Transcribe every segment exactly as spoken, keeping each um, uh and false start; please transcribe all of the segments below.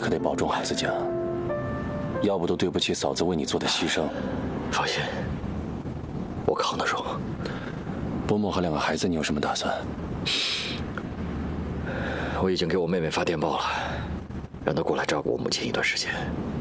可得保重孩子家，要不都对不起嫂子为你做的牺牲。 放心，我扛得住。 伯母和两个孩子，你有什么打算？ 我已经给我妹妹发电报了，让她过来照顾我母亲一段时间。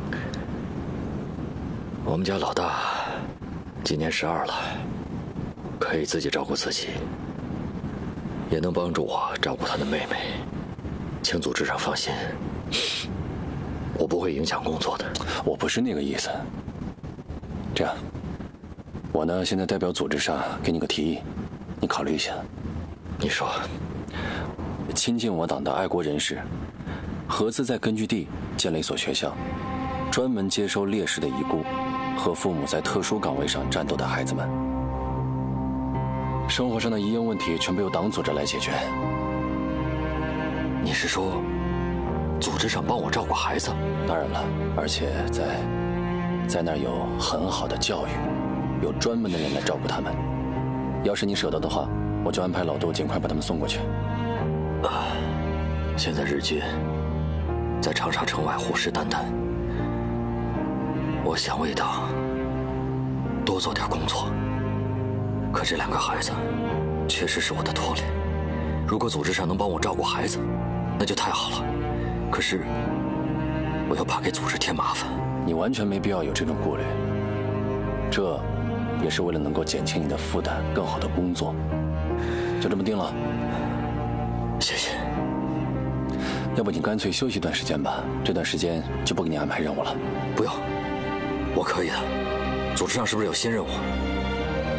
我们家老大今年十二了，可以自己照顾自己，也能帮助我照顾他的妹妹。请组织上放心，我不会影响工作的。 我不是那个意思。这样，我呢现在代表组织上给你个提议，你考虑一下。 你说， 亲近我党的爱国人士，合资在根据地建了一所学校，专门接收烈士的遗孤和父母在特殊岗位上战斗的孩子们。生活上的一应问题全部由党组织来解决。 你是说，组织上帮我照顾孩子？ 当然了，而且在在那儿有很好的教育，有专门的人来照顾他们。要是你舍得的话，我就安排老杜尽快把他们送过去。 啊，现在日军在长沙城外虎视眈眈，我想为党多做点工作，可这两个孩子确实是我的拖累。如果组织上能帮我照顾孩子，那就太好了。可是我又怕给组织添麻烦。 你完全没必要有这种顾虑，这也是为了能够减轻你的负担，更好的工作。就这么定了。 谢谢。 要不你干脆休息一段时间吧，这段时间就不给你安排任务了。 不用，我可以的。组织上是不是有新任务？